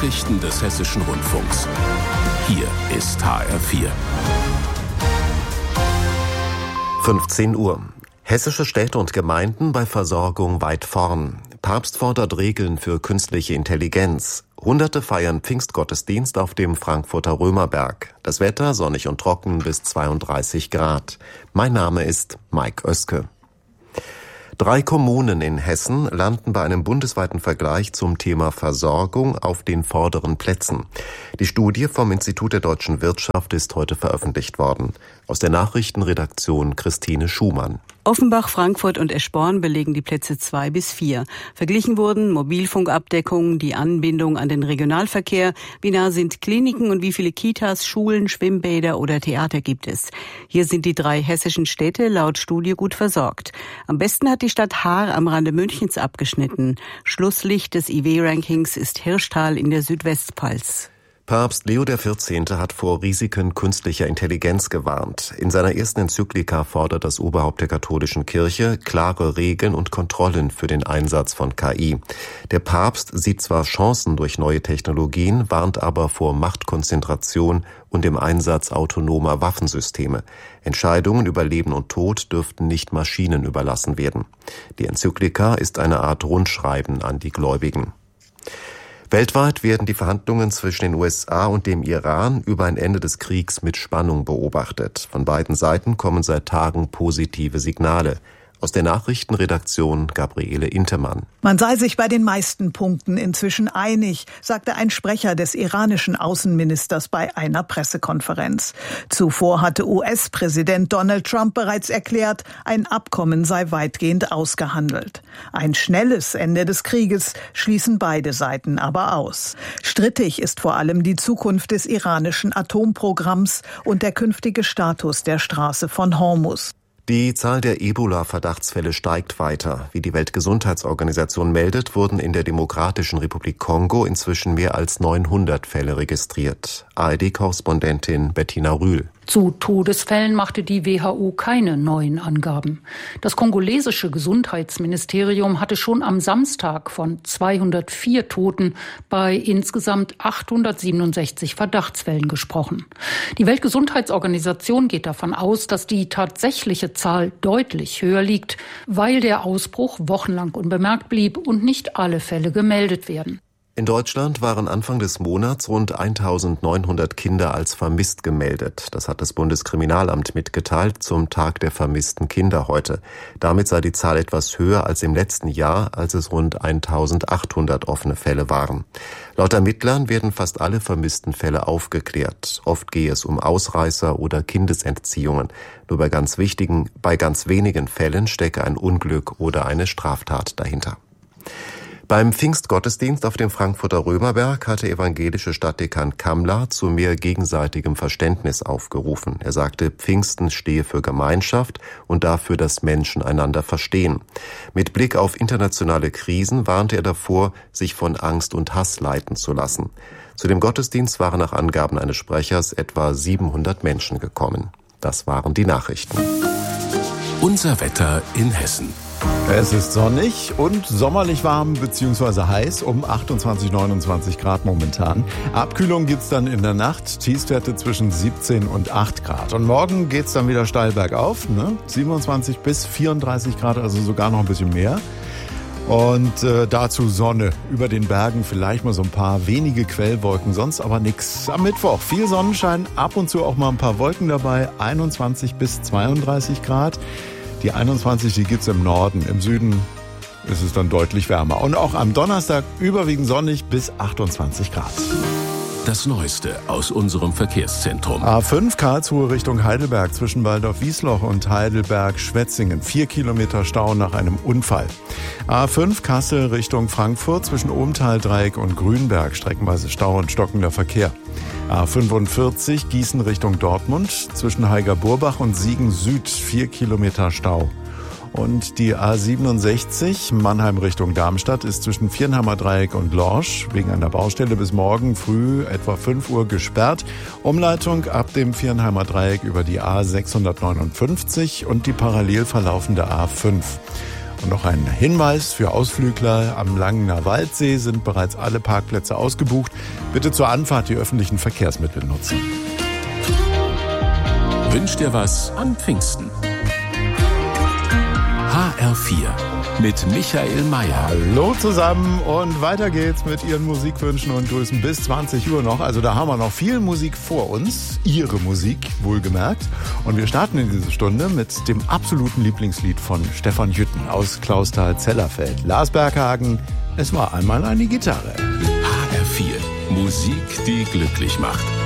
Nachrichten des Hessischen Rundfunks. Hier ist HR4. 15 Uhr. Hessische Städte und Gemeinden bei Versorgung weit vorn. Papst fordert Regeln für künstliche Intelligenz. Hunderte feiern Pfingstgottesdienst auf dem Frankfurter Römerberg. Das Wetter sonnig und trocken bis 32 Grad. Mein Name ist Mike Oeske. 3 Kommunen in Hessen landen bei einem bundesweiten Vergleich zum Thema Versorgung auf den vorderen Plätzen. Die Studie vom Institut der deutschen Wirtschaft ist heute veröffentlicht worden. Aus der Nachrichtenredaktion Christine Schumann. Offenbach, Frankfurt und Eschborn belegen die Plätze 2 bis 4. Verglichen wurden Mobilfunkabdeckung, die Anbindung an den Regionalverkehr, wie nah sind Kliniken und wie viele Kitas, Schulen, Schwimmbäder oder Theater gibt es. Hier sind die 3 hessischen Städte laut Studie gut versorgt. Am besten hat die Stadt Haar am Rande Münchens abgeschnitten. Schlusslicht des IW-Rankings ist Hirschtal in der Südwestpfalz. Papst Leo XIV. Hat vor Risiken künstlicher Intelligenz gewarnt. In seiner ersten Enzyklika fordert das Oberhaupt der katholischen Kirche klare Regeln und Kontrollen für den Einsatz von KI. Der Papst sieht zwar Chancen durch neue Technologien, warnt aber vor Machtkonzentration und dem Einsatz autonomer Waffensysteme. Entscheidungen über Leben und Tod dürften nicht Maschinen überlassen werden. Die Enzyklika ist eine Art Rundschreiben an die Gläubigen. Weltweit werden die Verhandlungen zwischen den USA und dem Iran über ein Ende des Kriegs mit Spannung beobachtet. Von beiden Seiten kommen seit Tagen positive Signale. Aus der Nachrichtenredaktion Gabriele Intermann. Man sei sich bei den meisten Punkten inzwischen einig, sagte ein Sprecher des iranischen Außenministers bei einer Pressekonferenz. Zuvor hatte US-Präsident Donald Trump bereits erklärt, ein Abkommen sei weitgehend ausgehandelt. Ein schnelles Ende des Krieges schließen beide Seiten aber aus. Strittig ist vor allem die Zukunft des iranischen Atomprogramms und der künftige Status der Straße von Hormuz. Die Zahl der Ebola-Verdachtsfälle steigt weiter. Wie die Weltgesundheitsorganisation meldet, wurden in der Demokratischen Republik Kongo inzwischen mehr als 900 Fälle registriert. ARD-Korrespondentin Bettina Rühl. Zu Todesfällen machte die WHO keine neuen Angaben. Das kongolesische Gesundheitsministerium hatte schon am Samstag von 204 Toten bei insgesamt 867 Verdachtsfällen gesprochen. Die Weltgesundheitsorganisation geht davon aus, dass die tatsächliche Zahl deutlich höher liegt, weil der Ausbruch wochenlang unbemerkt blieb und nicht alle Fälle gemeldet werden. In Deutschland waren Anfang des Monats rund 1900 Kinder als vermisst gemeldet. Das hat das Bundeskriminalamt mitgeteilt zum Tag der vermissten Kinder heute. Damit sei die Zahl etwas höher als im letzten Jahr, als es rund 1800 offene Fälle waren. Laut Ermittlern werden fast alle vermissten Fälle aufgeklärt. Oft gehe es um Ausreißer oder Kindesentziehungen. Nur bei ganz wenigen Fällen stecke ein Unglück oder eine Straftat dahinter. Beim Pfingstgottesdienst auf dem Frankfurter Römerberg hatte evangelische Stadtdekan Kammler zu mehr gegenseitigem Verständnis aufgerufen. Er sagte, Pfingsten stehe für Gemeinschaft und dafür, dass Menschen einander verstehen. Mit Blick auf internationale Krisen warnte er davor, sich von Angst und Hass leiten zu lassen. Zu dem Gottesdienst waren nach Angaben eines Sprechers etwa 700 Menschen gekommen. Das waren die Nachrichten. Unser Wetter in Hessen. Es ist sonnig und sommerlich warm bzw. heiß um 28, 29 Grad momentan. Abkühlung gibt's dann in der Nacht, Tiefstwerte zwischen 17 und 8 Grad. Und morgen geht's dann wieder steil bergauf, 27 bis 34 Grad, also sogar noch ein bisschen mehr. Und dazu Sonne über den Bergen, vielleicht mal so ein paar wenige Quellwolken, sonst aber nix. Am Mittwoch viel Sonnenschein, ab und zu auch mal ein paar Wolken dabei, 21 bis 32 Grad. Die 21, die gibt's im Norden. Im Süden ist es dann deutlich wärmer. Und auch am Donnerstag überwiegend sonnig bis 28 Grad. Das Neueste aus unserem Verkehrszentrum. A5 Karlsruhe Richtung Heidelberg zwischen Waldorf-Wiesloch und Heidelberg-Schwetzingen. 4 Kilometer Stau nach einem Unfall. A5 Kassel Richtung Frankfurt zwischen Ohmtal-Dreieck und Grünberg. Streckenweise Stau und stockender Verkehr. A45 Gießen Richtung Dortmund zwischen Heiger-Burbach und Siegen-Süd 4 Kilometer Stau. Und die A67 Mannheim Richtung Darmstadt ist zwischen Viernheimer Dreieck und Lorsch wegen einer Baustelle bis morgen früh etwa 5 Uhr gesperrt. Umleitung ab dem Viernheimer Dreieck über die A659 und die parallel verlaufende A5. Und noch ein Hinweis für Ausflügler: am Langener Waldsee sind bereits alle Parkplätze ausgebucht. Bitte zur Anfahrt die öffentlichen Verkehrsmittel nutzen. Wünsch dir was an Pfingsten. HR4 mit Michael Mayer. Hallo zusammen und weiter geht's mit Ihren Musikwünschen und Grüßen bis 20 Uhr noch. Also da haben wir noch viel Musik vor uns, Ihre Musik wohlgemerkt. Und wir starten in diese Stunde mit dem absoluten Lieblingslied von Stefan Jütten aus Clausthal-Zellerfeld. Lars Berghagen, es war einmal eine Gitarre. HR4, Musik, die glücklich macht.